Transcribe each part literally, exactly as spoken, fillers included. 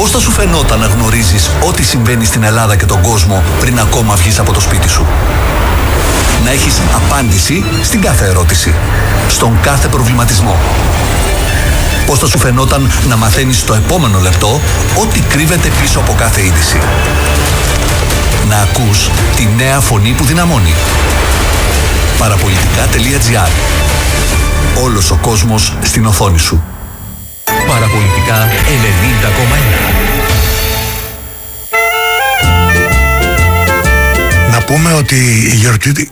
Πώς θα σου φαινόταν να γνωρίζεις ό,τι συμβαίνει στην Ελλάδα και τον κόσμο πριν ακόμα βγεις από το σπίτι σου? Να έχεις απάντηση στην κάθε ερώτηση, στον κάθε προβληματισμό. Πώς θα σου φαινόταν να μαθαίνεις στο επόμενο λεπτό ό,τι κρύβεται πίσω από κάθε είδηση? Να ακούς τη νέα φωνή που δυναμώνει. Παραπολιτικά.gr. Όλος ο κόσμος στην οθόνη σου. Παραπολιτικά ενενήντα κόμμα ένα. Να πούμε ότι η γιορτή...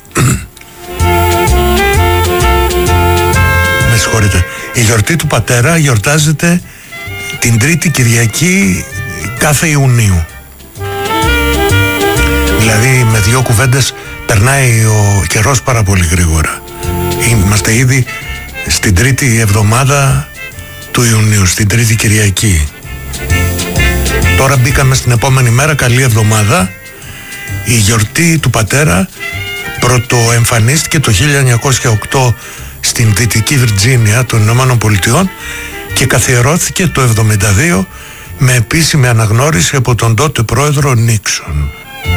Με συγχωρείτε. Η γιορτή του πατέρα γιορτάζεται την Τρίτη Κυριακή κάθε Ιουνίου. Δηλαδή με δύο κουβέντες περνάει ο καιρός πάρα πολύ γρήγορα. Είμαστε ήδη στην τρίτη εβδομάδα του Ιουνίου, στην Τρίτη Κυριακή. Τώρα μπήκαμε στην επόμενη μέρα, καλή εβδομάδα. Η γιορτή του πατέρα πρωτοεμφανίστηκε το χίλια εννιακόσια οκτώ στην Δυτική Βιρτζίνια των Ηνωμένων Πολιτειών και καθιερώθηκε το εβδομήντα δύο με επίσημη αναγνώριση από τον τότε πρόεδρο Νίξον.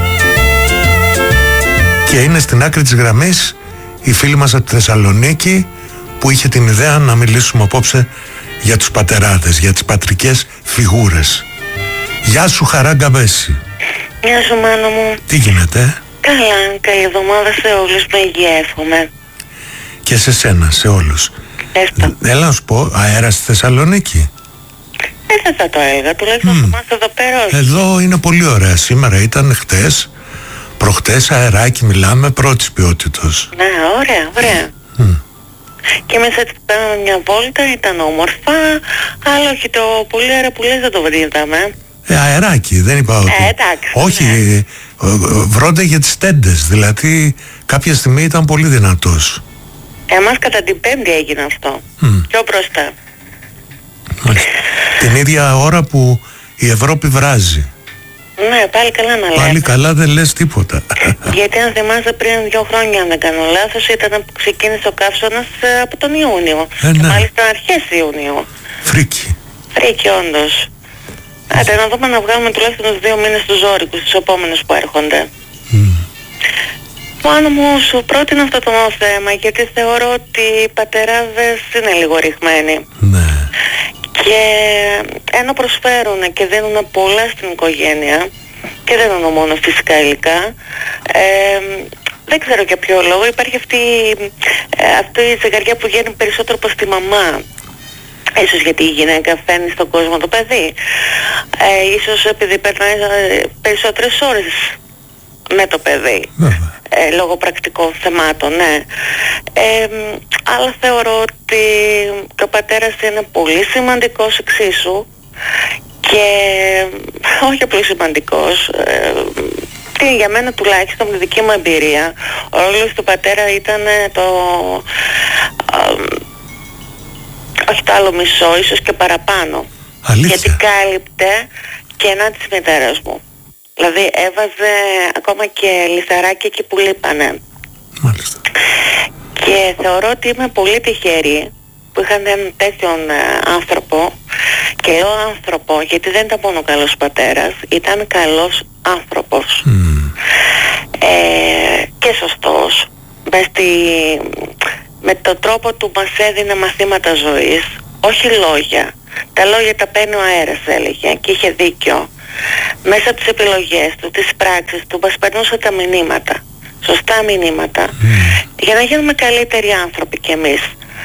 Και είναι στην άκρη της γραμμής η φίλη μας από τη Θεσσαλονίκη που είχε την ιδέα να μιλήσουμε απόψε για τους πατεράδες, για τις πατρικές φιγούρες. Γεια σου Χαρά Γκαμπέση. Γεια σου Μάνο μου. Τι γίνεται? Καλά, καλή εβδομάδα σε όλους, με υγεία εύχομαι. Και σε σένα, σε όλους. Έστω. Έλα να σου πω, αέρα στη Θεσσαλονίκη? Ε, δεν θα το έλεγα, τουλάχιστον mm. είμαστε εδώ πέρα. Εδώ είναι πολύ ωραία, σήμερα ήταν, χτες, προχτές αεράκι μιλάμε, πρώτης ποιότητος. Ναι, ωραία, ωραία. Mm. Και εμείς έτσι κάναμε μια βόλτα, ήταν όμορφα, αλλά όχι το πολύ αέρα που λες δεν το βρήκαμε. Ε, αεράκι, δεν είπα ότι... Ε, εντάξει. Όχι, ναι. Βρόντε για τις τέντες, δηλαδή κάποια στιγμή ήταν πολύ δυνατός. Εμάς κατά την Πέμπτη έγινε αυτό, mm. πιο μπροστά. Μάλιστα. Την ίδια ώρα που η Ευρώπη βράζει. Ναι, πάλι καλά να λέμε. Πάλι καλά δεν λες τίποτα. Γιατί αν θυμάσαι πριν δύο χρόνια, αν δεν κάνω λάθος, ήταν που ξεκίνησε ο καύσωνας από τον Ιούνιο. Ε, ναι. Και μάλιστα αρχές Ιουνίου. Φρίκι. Φρίκι όντως. Άντε να δούμε να βγάλουμε τουλάχιστον τους δύο μήνες του ζόρικους, τους επόμενους που έρχονται. Mm. Πάνω μου σου πρότεινα αυτό το θέμα γιατί θεωρώ ότι οι πατεράδες είναι λίγο ρηγμένοι. Ναι. Και ενώ προσφέρουν και δίνουν πολλά στην οικογένεια και δεν εννοώ μόνο φυσικά υλικά, ε, δεν ξέρω για ποιο λόγο υπάρχει αυτή, ε, αυτή η ζυγαριά που βγαίνει περισσότερο προς τη μαμά. Ίσως γιατί η γυναίκα φέρνει στον κόσμο το παιδί, ε, ίσως επειδή περνάει περισσότερες ώρες με το παιδί, ε, λόγω πρακτικών θεμάτων, ναι. Ε, αλλά θεωρώ ότι το πατέρας είναι πολύ σημαντικός εξίσου και όχι απλώς σημαντικός, ε, τι για μένα τουλάχιστον με τη δική μου εμπειρία ο ρόλος του πατέρα ήταν το ε, όχι το άλλο μισό, ίσως και παραπάνω. Αλήθεια? Γιατί κάλυπτε κενά της μητέρας μου. Δηλαδή έβαζε ακόμα και λιθαράκια εκεί που λείπανε. Μάλιστα. Και θεωρώ ότι είμαι πολύ τυχερή που είχαν έναν τέτοιον ε, άνθρωπο. Και λέω άνθρωπο γιατί δεν ήταν μόνο καλός πατέρας, ήταν καλός άνθρωπος. Mm. Ε, και σωστός. Με, στη, με τον τρόπο του μας έδινε μαθήματα ζωής, όχι λόγια. Τα λόγια τα παίρνει ο αέρας, έλεγε, και είχε δίκιο. Μέσα από τις επιλογές του, τις πράξεις του, μας περνούσε τα μηνύματα, σωστά μηνύματα, mm. για να γίνουμε καλύτεροι άνθρωποι κι εμείς.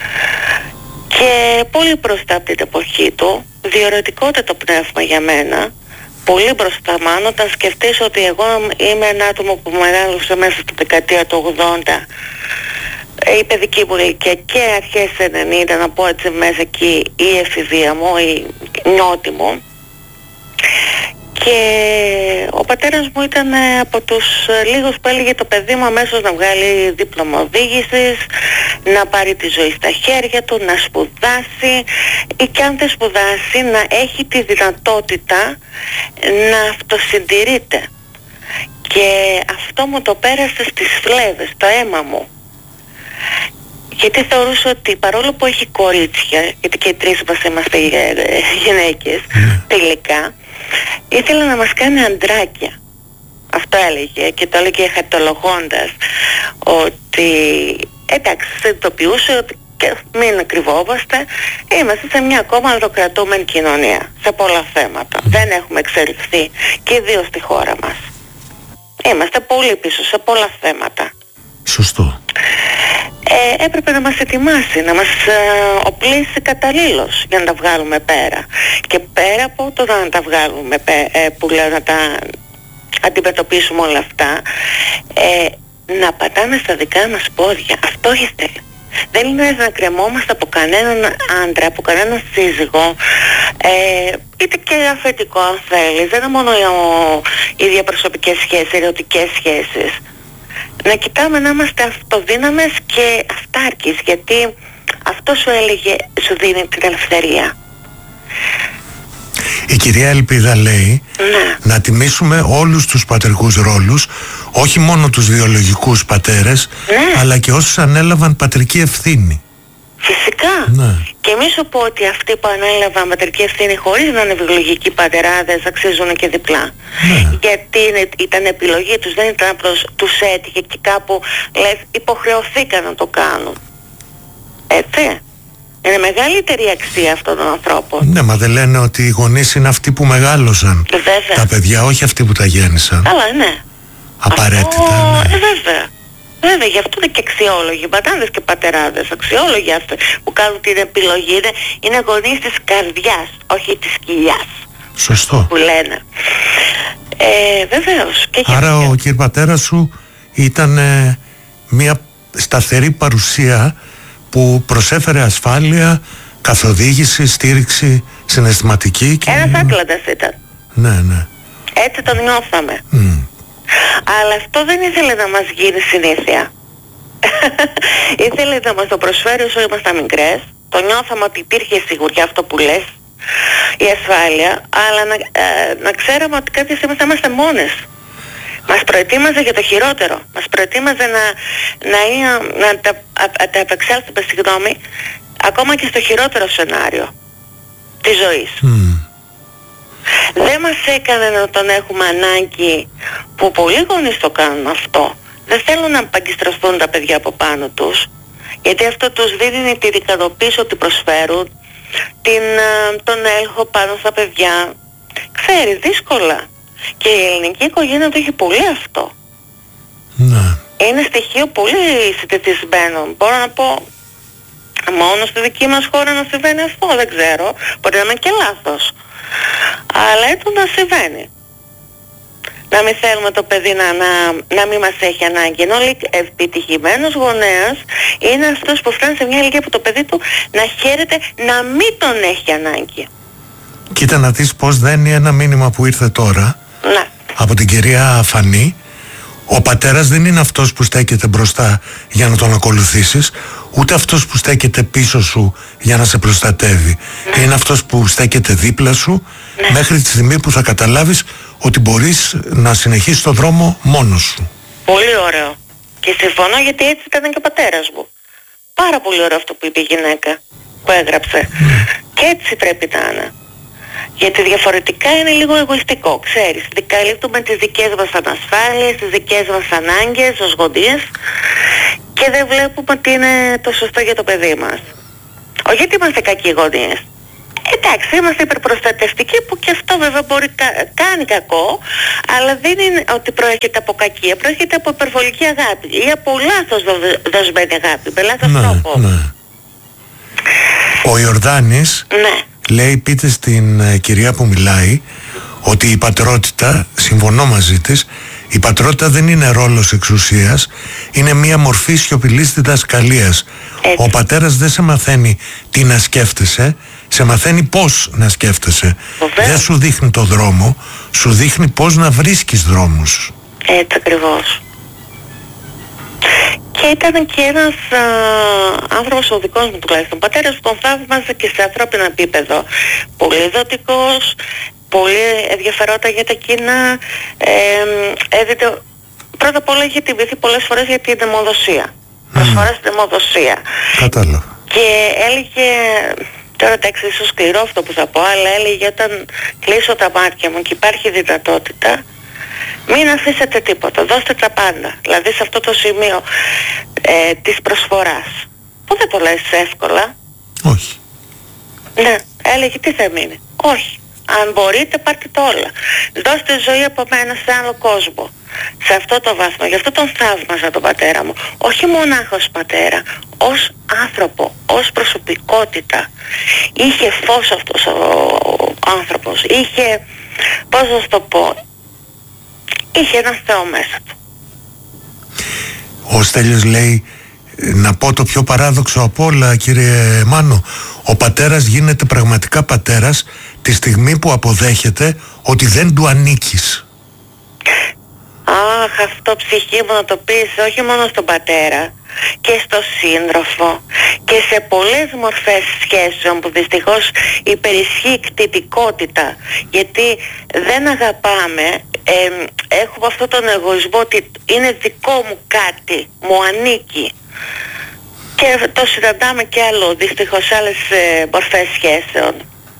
Και πολύ μπροστά από την εποχή του, διορατικότητα το πνεύμα για μένα, πολύ μπροστά μάλλον, όταν σκεφτείς ότι εγώ είμαι ένα άτομο που μεγάλωσε μέσα στη δεκαετία του ογδόντα, η παιδική μου ηλικία και αρχές ενενήντα, να πω έτσι μέσα εκεί, η εφηβεία μου, η νιώτη μου. Και ο πατέρας μου ήταν από τους λίγους που έλεγε το παιδί μου αμέσως να βγάλει δίπλωμα οδήγησης, να πάρει τη ζωή στα χέρια του, να σπουδάσει ή και αν δεν σπουδάσει να έχει τη δυνατότητα να αυτοσυντηρείται. Και αυτό μου το πέρασε στις φλέβες, το αίμα μου. Γιατί θεωρούσα ότι παρόλο που έχει κορίτσια, γιατί και οι τρεις μας είμαστε γυναίκες, mm. τελικά, ήθελε να μας κάνει αντράκια. Αυτό έλεγε και το έλεγε χαριτολογώντας ότι εντάξει, συνειδητοποιούσε ότι και μην κρυβόμαστε, είμαστε σε μια ακόμα ανδροκρατούμενη κοινωνία σε πολλά θέματα. Δεν έχουμε εξελιχθεί και ιδίως στη χώρα μας. Είμαστε πολύ πίσω σε πολλά θέματα. Σωστό. Ε, έπρεπε να μας ετοιμάσει, να μας ε, οπλίσει καταλήλως για να τα βγάλουμε πέρα. Και πέρα από το να τα βγάλουμε πέ, ε, που λέω να τα αντιμετωπίσουμε όλα αυτά, ε, να πατάμε στα δικά μας πόδια. Αυτό ήθελε. Δεν είναι να κρεμόμαστε από κανέναν άντρα, από κανέναν σύζυγο, ε, είτε και αφεντικό αν θέλεις. Δεν είναι μόνο οι διαπροσωπικές σχέσεις, ερωτικές σχέσεις. Να κοιτάμε να είμαστε αυτοδύναμες και αυτάρκεις, γιατί αυτό σου έλεγε, σου δίνει την ελευθερία. Η κυρία Ελπίδα λέει ναι. να τιμήσουμε όλους τους πατερικούς ρόλους, όχι μόνο τους βιολογικούς πατέρες, ναι. αλλά και όσους ανέλαβαν πατρική ευθύνη. Φυσικά. Ναι. Και μη σου πω ότι αυτοί που ανέλαβαν πατρική ευθύνη χωρίς να είναι βιολογικοί πατεράδες αξίζουν και διπλά. Ναι. Γιατί είναι, ήταν επιλογή τους, δεν ήταν απλώς τους έτυχε και κάπου λες υποχρεωθήκαν να το κάνουν. Έτσι. Είναι μεγαλύτερη αξία αυτών των ανθρώπων. Ναι, μα δεν λένε ότι οι γονείς είναι αυτοί που μεγάλωσαν βέβαια. Τα παιδιά, όχι αυτοί που τα γέννησαν. Καλά, ναι. Απαραίτητα, αυτό, ναι. ε, βέβαια. Βέβαια, γι' αυτό είναι και αξιόλογοι, πατάδες και πατεράδες, αξιόλογοι αυτοί που κάνουν την επιλογή. Είναι, είναι γονείς της καρδιάς, όχι της κοιλιάς. Σωστό. Που λένε. Ε, βεβαίως. Και άρα και... ο κύριε πατέρας σου ήταν ε, μια σταθερή παρουσία που προσέφερε ασφάλεια, καθοδήγηση, στήριξη, συναισθηματική και... Ένας Άτλαντας ήταν. Ναι, ναι. Έτσι τον νιώθαμε. Mm. Αλλά αυτό δεν ήθελε να μας γίνει συνήθεια. Ήθελε να μας το προσφέρει όσο ήμασταν μικρές. Το νιώθαμε ότι υπήρχε σιγουριά αυτό που λες, η ασφάλεια, αλλά να, ε, να ξέραμε ότι κάποια στιγμή θα είμαστε μόνες. Μας προετοίμαζε για το χειρότερο. Μας προετοίμαζε να, να, να, να τα, τα απεξέλθουμε, συγγνώμη, ακόμα και στο χειρότερο σενάριο της ζωής. Mm. Δεν μας έκανε να τον έχουμε ανάγκη, που πολλοί γονείς το κάνουν αυτό. Δεν θέλουν να παγκιστρωθούν τα παιδιά από πάνω τους, γιατί αυτό τους δίνει την ικανοποίηση ότι προσφέρουν, την, τον έλεγχο πάνω στα παιδιά. Ξέρεις, δύσκολα. Και η ελληνική οικογένεια το έχει πολύ αυτό. Ναι. Είναι στοιχείο πολύ συνηθισμένο. Μπορώ να πω, μόνο στη δική μας χώρα να συμβαίνει αυτό, δεν ξέρω. Μπορεί να είμαι και λάθος. Αλλά έτσι να συμβαίνει. Να μην θέλουμε το παιδί να, να, να μην μας έχει ανάγκη. Ενώ επιτυχημένος γονέας είναι αυτός που φτάνει σε μια ηλικία που το παιδί του να χαίρεται να μην τον έχει ανάγκη. Κοίτα να δεις πως δένει ένα μήνυμα που ήρθε τώρα, ναι. από την κυρία Φανή. Ο πατέρας δεν είναι αυτός που στέκεται μπροστά για να τον ακολουθήσεις, ούτε αυτός που στέκεται πίσω σου για να σε προστατεύει. Ναι. Είναι αυτός που στέκεται δίπλα σου, ναι, μέχρι τη στιγμή που θα καταλάβεις ότι μπορείς να συνεχίσεις τον δρόμο μόνος σου. Πολύ ωραίο. Και συμφωνώ, γιατί έτσι ήταν και ο πατέρας μου. Πάρα πολύ ωραίο αυτό που είπε η γυναίκα που έγραψε. Ναι. Και έτσι πρέπει να είναι. Γιατί διαφορετικά είναι λίγο εγωιστικό, ξέρεις. Καλύπτουμε τις δικές μας ανασφάλειες, τις δικές μας ανάγκες ως γονείς και δεν βλέπουμε τι είναι το σωστό για το παιδί μας. Όχι γιατί είμαστε κακοί γονείς. Εντάξει, είμαστε υπερπροστατευτικοί, που και αυτό βέβαια μπορεί κα- κάνει κακό, αλλά δεν είναι ότι προέρχεται από κακία, προέρχεται από υπερβολική αγάπη ή από λάθος δοσμένη αγάπη, με λάθος ναι, τρόπο. Ναι. Ο Ιορδάνης, ναι, λέει, πείτε στην ε, κυρία που μιλάει ότι η πατρότητα, συμφωνώ μαζί της, η πατρότητα δεν είναι ρόλος εξουσίας, είναι μια μορφή σιωπηλής διδασκαλίας. Ο πατέρας δεν σε μαθαίνει τι να σκέφτεσαι, σε μαθαίνει πώς να σκέφτεσαι. Βέβαια. Δεν σου δείχνει το δρόμο, σου δείχνει πώς να βρίσκεις δρόμους. Έτσι ακριβώς. Και ήταν και ένας α, άνθρωπος, ο δικός μου τουλάχιστον πατέρας, που τον θαύμαζε και σε ανθρώπινο επίπεδο. Πολύ δοτικός, πολύ ενδιαφερόταν για τα κοινά. Ε, έδειτε, πρώτα απ' όλα είχε τιμηθεί πολλές φορές για την αιμοδοσία. Mm. Προσφορά στην αιμοδοσία. Κατάλαβα. Και έλεγε, Τώρα εντάξει, ίσως σκληρό αυτό που θα πω, αλλά έλεγε όταν κλείσω τα μάτια μου και υπάρχει δυνατότητα, μην αφήσετε τίποτα, δώστε τα πάντα. Δηλαδή σε αυτό το σημείο ε, της προσφοράς, που δεν το λες εύκολα. Όχι. Ναι, έλεγε τι θα μείνει. Όχι. Αν μπορείτε πάρτε το όλα. Δώστε ζωή από μένα σε άλλο κόσμο. Σε αυτό το βάθμο. Γι' αυτό τον θαύμαζα τον πατέρα μου. Όχι μονάχα ως πατέρα, ως άνθρωπο, ως προσωπικότητα. Είχε φως αυτός ο, ο άνθρωπος. Είχε, πώς να το πω, είχε ένα Θεό μέσα του. Ο Στέλιος λέει, να πω το πιο παράδοξο από όλα, κύριε Μάνο, ο πατέρας γίνεται πραγματικά πατέρας τη στιγμή που αποδέχεται ότι δεν του ανήκεις. Αχ, αυτό ψυχή μου να το πεις, όχι μόνο στον πατέρα, και στο σύντροφο και σε πολλές μορφές σχέσεων που δυστυχώς υπερισχύει η κτητικότητα, γιατί δεν αγαπάμε, ε, έχουμε αυτόν τον εγωισμό ότι είναι δικό μου κάτι, μου ανήκει, και το συναντάμε και άλλο δυστυχώς σε άλλες ε, μορφές σχέσεων.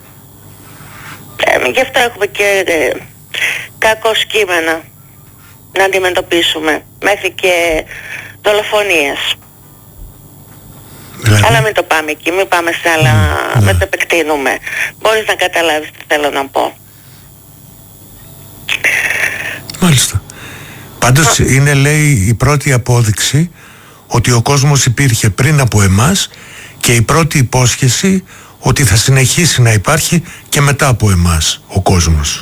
Ε, γι' αυτό έχουμε και ε, κακό κείμενα να αντιμετωπίσουμε, μέχρι και δολοφονίες. Δηλαδή... Αλλά μην το πάμε εκεί, μην πάμε σε άλλα, mm, μην το επεκτείνουμε. Μπορείς να καταλάβεις τι θέλω να πω. Μάλιστα. Πάντως oh. είναι, λέει, η πρώτη απόδειξη ότι ο κόσμος υπήρχε πριν από εμάς και η πρώτη υπόσχεση ότι θα συνεχίσει να υπάρχει και μετά από εμάς ο κόσμος.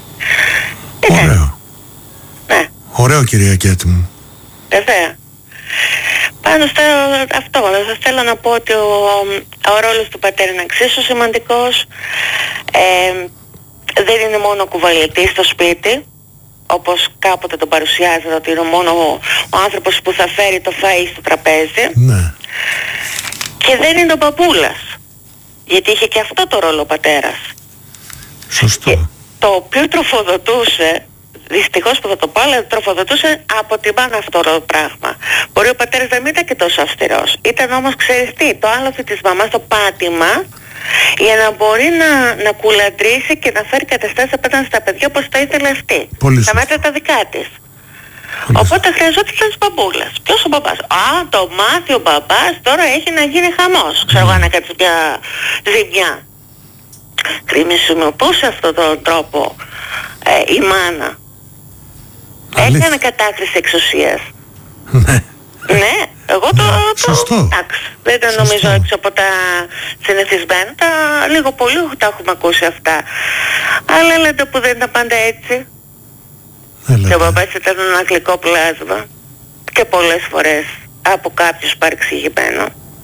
Ε, Ωραίο. Ναι. Ωραίο, Κυριακέτη μου. Βέβαια. Πάνω στο αυτό, θα θέλω να πω ότι ο, ο ρόλος του πατέρα είναι εξίσου σημαντικός. Ε, δεν είναι μόνο κουβαλητής στο σπίτι, όπως κάποτε τον παρουσιάζεται, ότι είναι μόνο ο, ο άνθρωπος που θα φέρει το φαΐ στο τραπέζι. Ναι. Και δεν είναι ο παππούλας, γιατί είχε και αυτό το ρόλο ο πατέρας. Σωστό. Και το οποίο τροφοδοτούσε, δυστυχώς που θα το πω, αλλά τροφοδοτούσε από τη μάνα αυτό το πράγμα. Μπορεί ο πατέρας να μην ήταν και τόσο αυστηρός. Ήταν όμως, ξέρεις τι, το άλοθη της μαμάς, το πάτημα, για να μπορεί να, να κουλαντρήσει και να φέρει καταστάσεις απέναντι στα παιδιά όπως τα ήθελε αυτή. Πολύ τα μέτρα τα δικά της. Πολύ Οπότε χρειαζόταν της μπαμπούλας. Ποιος ο μπαμπάς? Α, το μάθει ο μπαμπάς, τώρα έχει να γίνει χαμός. Ξέρω εγώ, mm. να κάτσει μια ζημιά. Χρησιμοποιούσε αυτόν τον τρόπο ε, η μάνα. Αλήθεια. Έκανε κατάκριση εξουσίας. Ναι. Ναι, εγώ το... Σωστό. Εντάξει, δεν το νομίζω έξω από τα συνηθισμένα. Τα λίγο πολύ τα έχουμε ακούσει αυτά. Αλλά λέτε που δεν ήταν πάντα έτσι. Έλατε. Και ο μπαμπάς ήταν ένα γλυκό πλάσμα. Και πολλές φορές από κάποιους παρεξηγημένο.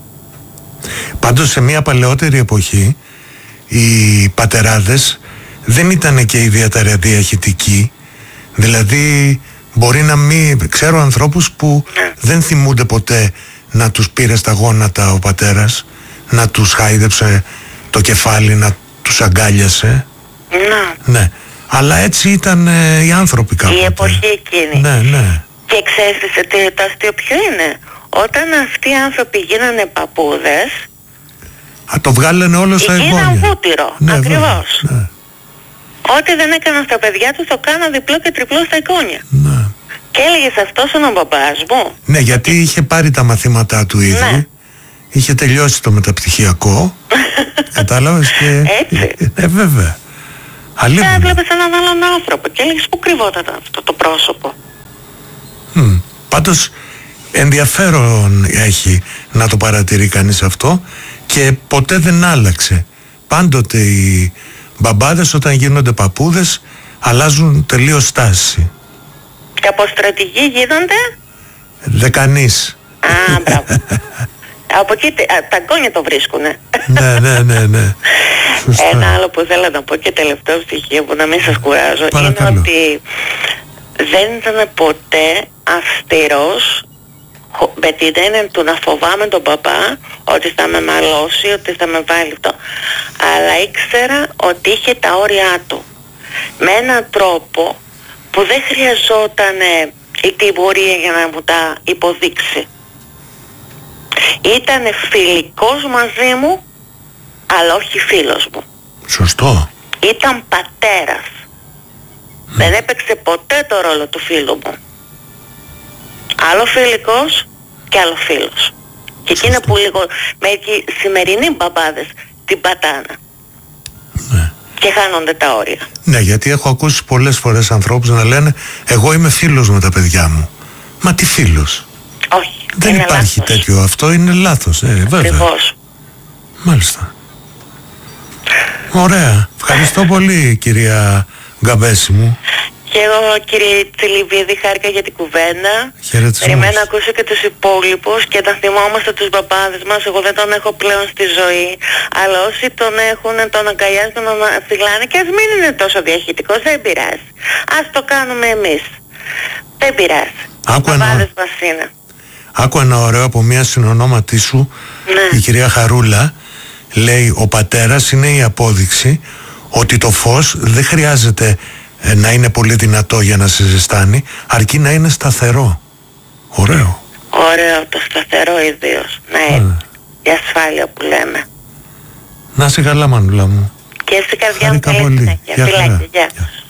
Πάντως σε μια παλαιότερη εποχή οι πατεράδες δεν ήταν και ιδιαίτερα διαχυτικοί. Δηλαδή μπορεί να μην... Ξέρω ανθρώπους που yeah. δεν θυμούνται ποτέ να τους πήρε στα γόνατα ο πατέρας, να τους χάιδεψε το κεφάλι, να τους αγκάλιασε. Yeah. Ναι. Αλλά έτσι ήταν ε, οι άνθρωποι κάποτε. Η εποχή εκείνη. Ναι, ναι. Και ξέρεις τι, το αστείο ποιο είναι? Όταν αυτοί οι άνθρωποι γίνανε παππούδες, Α, το βγάλανε όλο στα εγγόνια. Γίναν βούτυρο, ναι, ακριβώς. Ναι. Ό,τι δεν έκαναν στα παιδιά τους το κάναν διπλό και τριπλό στα εγγόνια. Ναι. Και έλεγες αυτός είναι ο μπαμπάς μου. Ναι, γιατί είχε πάρει τα μαθήματά του ήδη. Ναι. Είχε τελειώσει το μεταπτυχιακό. Κατάλαβες και... Έτσι. Ε, βέβαια. Και έβλεπες έναν άλλον άνθρωπο και έλεγες πού κρυβόταν αυτό το πρόσωπο. Mm. Πάντως ενδιαφέρον έχει να το παρατηρεί κανείς αυτό και ποτέ δεν άλλαξε. Πάντοτε οι μπαμπάδες όταν γίνονται παππούδες αλλάζουν τελείως στάση. Και από στρατηγοί γίνονται? Δεκανείς. Α, μπράβο. Από εκεί τα γκόνια το βρίσκουνε. Ναι, ναι, ναι, ναι. Ένα άλλο που θέλω να πω και τελευταίο στοιχείο που να μην σας κουράζω. Παρακαλώ. Είναι ότι δεν ήταν ποτέ αυστηρός με την έννοια του να φοβάμαι τον παπά ότι θα με μαλώσει, ότι θα με βάλει αυτό. Αλλά ήξερα ότι είχε τα όρια του με έναν τρόπο που δεν χρειαζόταν η τιμωρία για να μου τα υποδείξει. Ήτανε φιλικός μαζί μου αλλά όχι φίλος μου. Σωστό. Ήταν πατέρας. Mm. Δεν έπαιξε ποτέ το ρόλο του φίλου μου. Άλλο φιλικός και άλλο φίλος. Και εκεί είναι που λίγο μερικοί σημερινοί μπαμπάδες την πατάνα. Ναι. Και χάνονται τα όρια. Ναι, γιατί έχω ακούσει πολλές φορές ανθρώπους να λένε εγώ είμαι φίλος με τα παιδιά μου. Μα τι φίλος? Όχι. Δεν είναι υπάρχει λάθος. τέτοιο. Αυτό είναι λάθος. Ε, βέβαια. Ακριβώς. Μάλιστα. Ωραία. Ευχαριστώ πολύ, κυρία Γκαμπέση μου. Και εγώ, κύριε Τσιλιβίδη, χάρηκα για την κουβέντα. Χαιρετισμούς. Περιμένω να ακούσω και τους υπόλοιπους και να θυμόμαστε τους μπαμπάδες μας. Εγώ δεν τον έχω πλέον στη ζωή, αλλά όσοι τον έχουν, τον αγκαλιάζουν, τον φυλάνε και ας μην είναι τόσο διαχειτικός, δεν πειράζει. Ας το κάνουμε εμείς. Δεν πειράζει. Άκου Οι ένα... μπαμπάδες μας είναι. Άκου ένα ωραίο από μια συνονόματή σου, Ναι. η κυρία Χαρούλα. Λέει, ο πατέρας είναι η απόδειξη ότι το φως δεν χρειάζεται ε, να είναι πολύ δυνατό για να σε ζεστάνει, αρκεί να είναι σταθερό. Ωραίο. Ωραίο το σταθερό ιδίως. Ναι, Mm. η ασφάλεια που λέμε. Να είσαι καλά, μανούλα μου. Και στην καρδιά μου Χάρηκα καλή πολύ. συνέχεια. Γεια χαρά. Φιλάκια, γεια. Γεια.